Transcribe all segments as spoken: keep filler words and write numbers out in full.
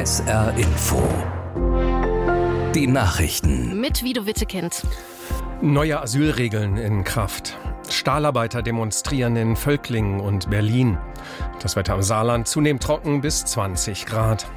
S R Info. Die Nachrichten. Mit Vido Wittekind. Neue Asylregeln in Kraft. Stahlarbeiter demonstrieren in Völklingen und Berlin. Das Wetter im Saarland zunehmend trocken bis zwanzig Grad.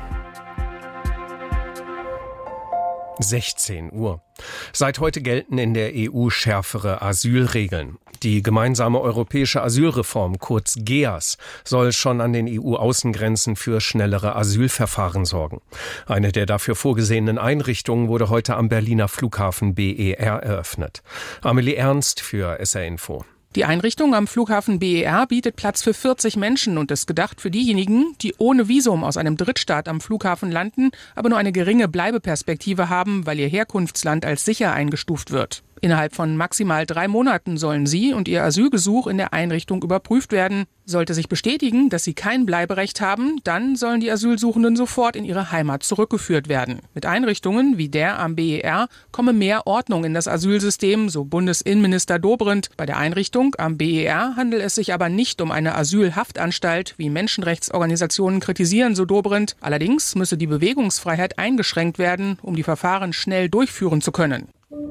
sechzehn Uhr. Seit heute gelten in der E U schärfere Asylregeln. Die gemeinsame europäische Asylreform, kurz G E A S, soll schon an den E U-Außengrenzen für schnellere Asylverfahren sorgen. Eine der dafür vorgesehenen Einrichtungen wurde heute am Berliner Flughafen B E R eröffnet. Amelie Ernst für S R Info. Die Einrichtung am Flughafen B E R bietet Platz für vierzig Menschen und ist gedacht für diejenigen, die ohne Visum aus einem Drittstaat am Flughafen landen, aber nur eine geringe Bleibeperspektive haben, weil ihr Herkunftsland als sicher eingestuft wird. Innerhalb von maximal drei Monaten sollen sie und ihr Asylgesuch in der Einrichtung überprüft werden. Sollte sich bestätigen, dass sie kein Bleiberecht haben, dann sollen die Asylsuchenden sofort in ihre Heimat zurückgeführt werden. Mit Einrichtungen wie der am B E R komme mehr Ordnung in das Asylsystem, so Bundesinnenminister Dobrindt. Bei der Einrichtung am B E R handelt es sich aber nicht um eine Asylhaftanstalt, wie Menschenrechtsorganisationen kritisieren, so Dobrindt. Allerdings müsse die Bewegungsfreiheit eingeschränkt werden, um die Verfahren schnell durchführen zu können.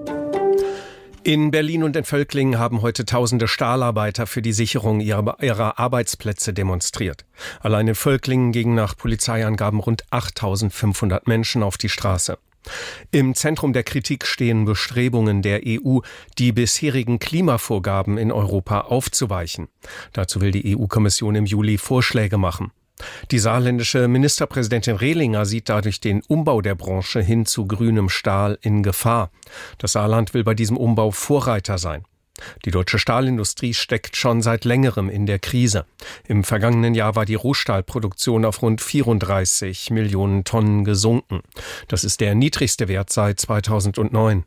In Berlin und in Völklingen haben heute tausende Stahlarbeiter für die Sicherung ihrer, ihrer Arbeitsplätze demonstriert. Allein in Völklingen gingen nach Polizeiangaben rund achttausendfünfhundert Menschen auf die Straße. Im Zentrum der Kritik stehen Bestrebungen der E U, die bisherigen Klimavorgaben in Europa aufzuweichen. Dazu will die E U-Kommission im Juli Vorschläge machen. Die saarländische Ministerpräsidentin Rehlinger sieht dadurch den Umbau der Branche hin zu grünem Stahl in Gefahr. Das Saarland will bei diesem Umbau Vorreiter sein. Die deutsche Stahlindustrie steckt schon seit längerem in der Krise. Im vergangenen Jahr war die Rohstahlproduktion auf rund vierunddreißig Millionen Tonnen gesunken. Das ist der niedrigste Wert seit zweitausendneun.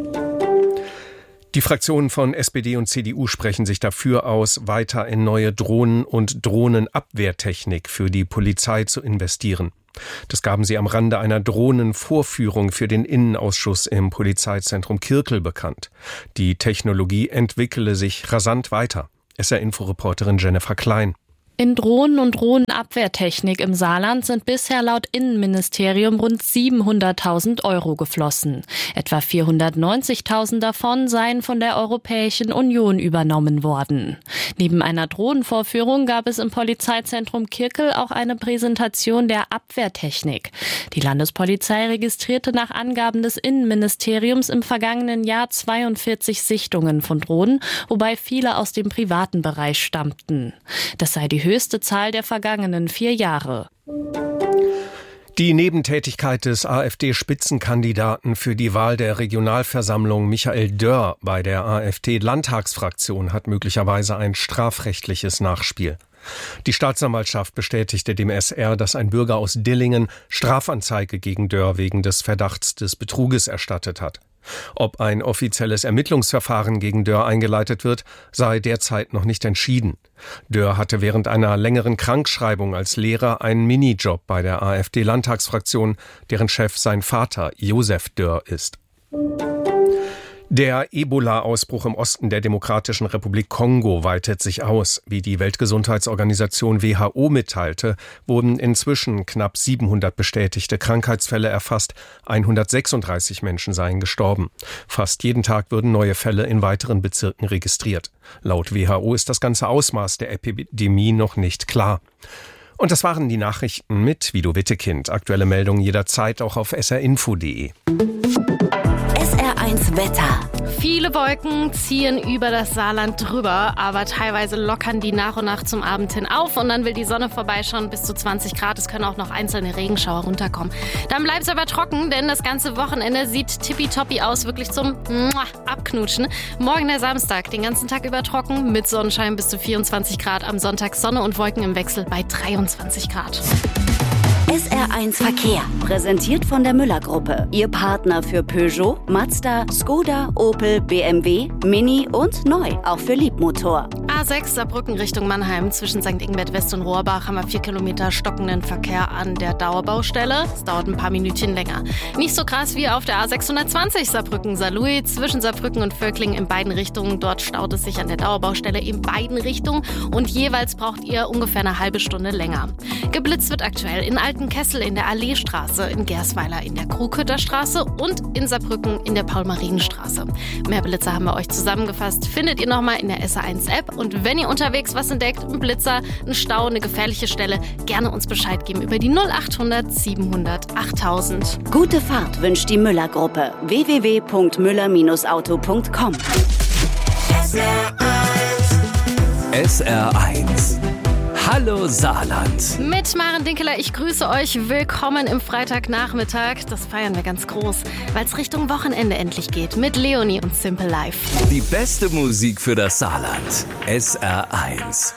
Die Fraktionen von S P D und C D U sprechen sich dafür aus, weiter in neue Drohnen und Drohnenabwehrtechnik für die Polizei zu investieren. Das gaben sie am Rande einer Drohnenvorführung für den Innenausschuss im Polizeizentrum Kirkel bekannt. Die Technologie entwickele sich rasant weiter. S R-Info-Reporterin Jennifer Klein. In Drohnen und Drohnenabwehrtechnik im Saarland sind bisher laut Innenministerium rund siebenhunderttausend Euro geflossen. Etwa vierhundertneunzigtausend davon seien von der Europäischen Union übernommen worden. Neben einer Drohnenvorführung gab es im Polizeizentrum Kirkel auch eine Präsentation der Abwehrtechnik. Die Landespolizei registrierte nach Angaben des Innenministeriums im vergangenen Jahr zweiundvierzig Sichtungen von Drohnen, wobei viele aus dem privaten Bereich stammten. Das sei die höchste Zahl der vergangenen vier Jahre. Die Nebentätigkeit des AfD-Spitzenkandidaten für die Wahl der Regionalversammlung Michael Dörr bei der AfD-Landtagsfraktion hat möglicherweise ein strafrechtliches Nachspiel. Die Staatsanwaltschaft bestätigte dem S R, dass ein Bürger aus Dillingen Strafanzeige gegen Dörr wegen des Verdachts des Betruges erstattet hat. Ob ein offizielles Ermittlungsverfahren gegen Dörr eingeleitet wird, sei derzeit noch nicht entschieden. Dörr hatte während einer längeren Krankschreibung als Lehrer einen Minijob bei der AfD-Landtagsfraktion, deren Chef sein Vater Josef Dörr ist. Der Ebola-Ausbruch im Osten der Demokratischen Republik Kongo weitet sich aus. Wie die Weltgesundheitsorganisation W H O mitteilte, wurden inzwischen knapp siebenhundert bestätigte Krankheitsfälle erfasst, hundertsechsunddreißig Menschen seien gestorben. Fast jeden Tag würden neue Fälle in weiteren Bezirken registriert. Laut W H O ist das ganze Ausmaß der Epidemie noch nicht klar. Und das waren die Nachrichten mit Vido Wittekind. Aktuelle Meldungen jederzeit auch auf s r info punkt d e. S R eins Wetter. Viele Wolken ziehen über das Saarland drüber, aber teilweise lockern die nach und nach zum Abend hin auf und dann will die Sonne vorbeischauen bis zu zwanzig Grad. Es können auch noch einzelne Regenschauer runterkommen. Dann bleibt es aber trocken, denn das ganze Wochenende sieht tippitoppi aus, wirklich zum Mua, Abknutschen. Morgen der Samstag, den ganzen Tag über trocken, mit Sonnenschein bis zu vierundzwanzig Grad. Am Sonntag Sonne und Wolken im Wechsel bei dreiundzwanzig Grad. S R eins Verkehr, präsentiert von der Müller-Gruppe. Ihr Partner für Peugeot, Mazda, Skoda, Opel, B M W, Mini und neu, auch für Liebmotor. A sechs Saarbrücken Richtung Mannheim. Zwischen Sankt Ingbert West und Rohrbach haben wir vier Kilometer stockenden Verkehr an der Dauerbaustelle. Es dauert ein paar Minütchen länger. Nicht so krass wie auf der A sechshundertzwanzig Saarbrücken-Saarlouis. Zwischen Saarbrücken und Völklingen in beiden Richtungen. Dort staut es sich an der Dauerbaustelle in beiden Richtungen. Und jeweils braucht ihr ungefähr eine halbe Stunde länger. Geblitzt wird aktuell in Alt Altenkessel in der Alleestraße, in Gersweiler in der Krughütter Straße und in Saarbrücken in der Paul-Marienstraße. Mehr Blitzer haben wir euch zusammengefasst, findet ihr nochmal in der S R eins App. Und wenn ihr unterwegs was entdeckt, ein Blitzer, ein Stau, eine gefährliche Stelle, gerne uns Bescheid geben über die null achthundert siebenhundert achttausend. Gute Fahrt wünscht die Müller-Gruppe. w w w punkt müller Auto punkt com. S R eins. Hallo Saarland. Mit Maren Dinkeler, ich grüße euch. Willkommen im Freitagnachmittag. Das feiern wir ganz groß, weil es Richtung Wochenende endlich geht. Mit Leonie und Simple Life. Die beste Musik für das Saarland. S R eins.